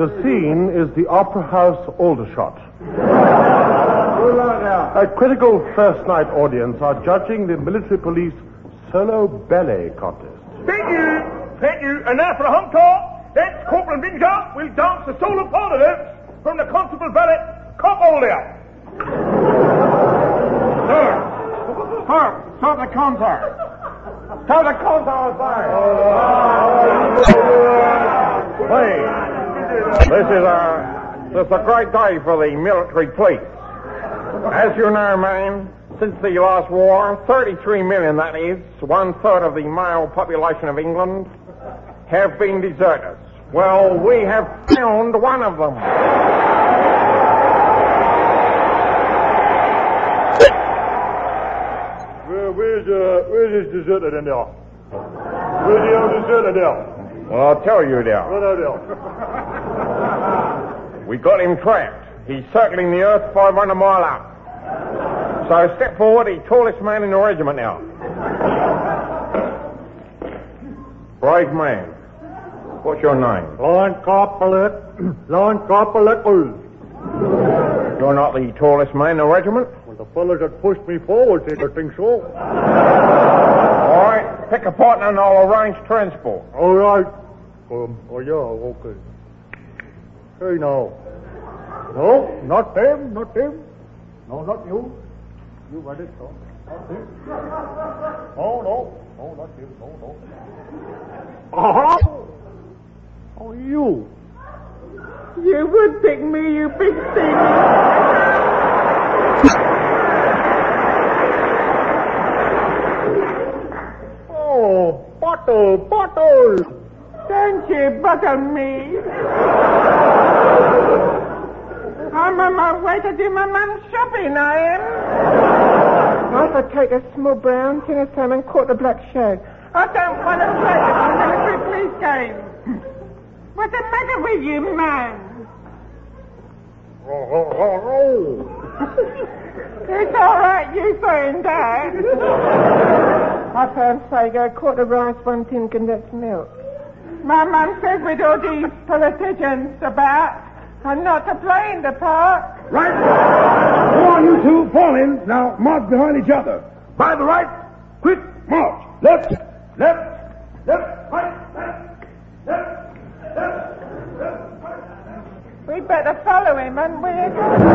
The scene is the Opera House Aldershot. A critical first night audience are judging the military police solo ballet contest. Thank you. And now for a encore. That's Corporal Vinger will dance the solo part of it from the Constable Ballet Cop-Older. Sir, start the concert. Start the concert, This is a great day for the military police. As you know, man, since the last war, 33 million, that is, 1/3 of the male population of England, have been deserters. Well, we have found one of them. Where's this deserter then, there? Where's the old deserter there? Well, I'll tell you, there. What are there? We got him trapped. He's circling the earth 500 mile up. So step forward, the tallest man in the regiment now. Brave man. What's your name? Line Corporal. You're not the tallest man in the regiment? Well, the fellows that pushed me forward said I think so. All right, pick a partner and I'll arrange transport. All right. Okay. Hey, now. No, not them. No, not you. You got it, so. Not him. No, not you. No. Uh-huh. Oh, you. You would pick me, you big thing. Oh, bottle. Don't you bother me. I'm on my way to do my mum's shopping, I am. I'll take a small brown, tin of salmon, quarter black shag. I don't want to play the military police game. What's the matter with you, man? It's all right, you saying that. I found Sago, quarter rice, 1 tin condensed milk. My mum says with all these politicians about, I'm not to play in the park. Right. Come on, you two, fall in. Now, march behind each other. By the right, quick march. Left, right, left. We better follow him, and we're